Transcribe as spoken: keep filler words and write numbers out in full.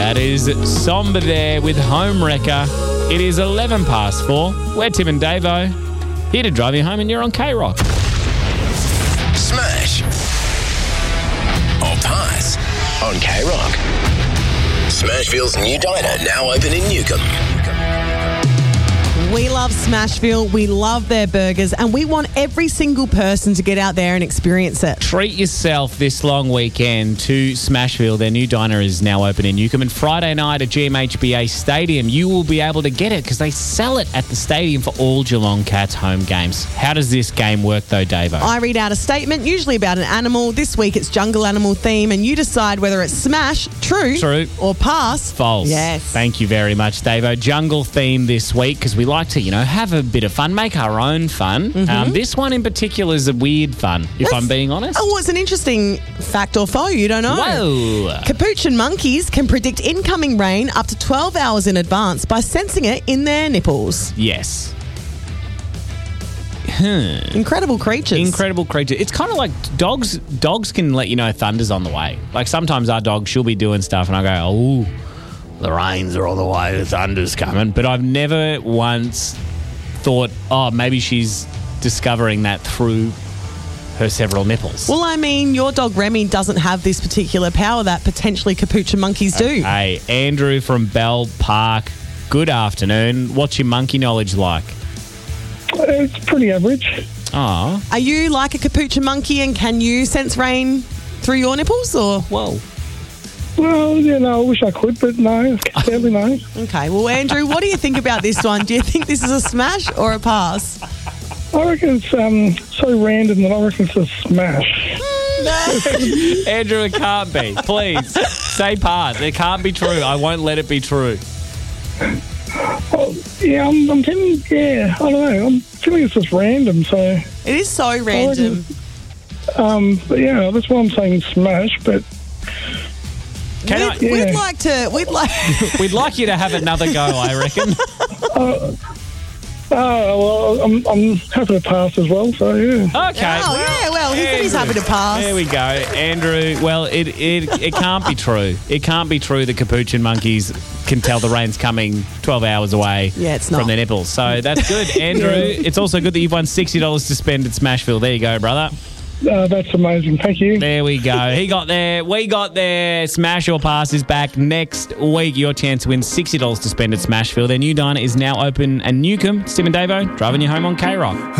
That is Somber there with Home Wrecker. It is eleven past four. We're Tim and Davo, here to drive you home, and you're on K-Rock. Smash or pass on K-Rock. Smashville's new diner now open in Newcomb. We love Smashville, we love their burgers, and we want every single person to get out there and experience it. Treat yourself this long weekend to Smashville. Their new diner is now open in Newcomb, and Friday night at G M H B A Stadium, you will be able to get it because they sell it at the stadium for all Geelong Cats home games. How does this game work though, Davo? I read out a statement, usually about an animal. This week it's jungle animal theme, and you decide whether it's smash, true, True. or pass. False. Yes. Thank you very much, Davo. Jungle theme this week because we like to, you know, have a bit of fun, make our own fun. Mm-hmm. Um, this one in particular is a weird fun, if That's- I'm being honest. Oh, it's an interesting fact or foe, you don't know. Whoa. Capuchin monkeys can predict incoming rain up to twelve hours in advance by sensing it in their nipples. Yes. Hmm. Incredible creatures. Incredible creature. It's kind of like dogs. Dogs can let you know thunder's on the way. Like sometimes our dog, she'll be doing stuff and I go, oh, the rains are on the way, the thunder's coming. But I've never once thought, oh, maybe she's discovering that through her several nipples. Well, I mean, your dog Remy doesn't have this particular power that potentially capuchin monkeys do. Hey, Andrew from Bell Park, good afternoon. What's your monkey knowledge like? It's pretty average. Oh, Are you like a capuchin monkey and can you sense rain through your nipples or? whoa. Well, you know, I wish I could, but no, sadly no. Okay, well, Andrew, what do you think about this one? Do you think this is a smash or a pass? I reckon it's um, so random that I reckon it's a smash. Andrew, it can't be. Please, say pass. It can't be true. I won't let it be true. Oh, yeah, I'm, I'm feeling, yeah, I don't know. I'm feeling it's just random, so, It is so random. um, but yeah, that's why I'm saying smash, but Can I, We'd, we'd Yeah. like to. We'd like. we'd like you to have another go, I reckon. oh, well, I'm, I'm happy to pass as well, so yeah. Okay. Oh yeah, well, he said he's happy to pass. There we go. Andrew, well, it, it it can't be true. It can't be true that capuchin monkeys can tell the rain's coming twelve hours away Yeah, it's from not. their nipples. So that's good. Andrew, it's also good that you've won sixty dollars to spend at Smashville. There you go, brother. Uh, that's amazing. Thank you. There we go. He got there. We got there. Smash or Pass is back next week. Your chance to win sixty dollars to spend at Smashville. Their new diner is now open at Newcomb. Tim and Davo, driving you home on K-Rock.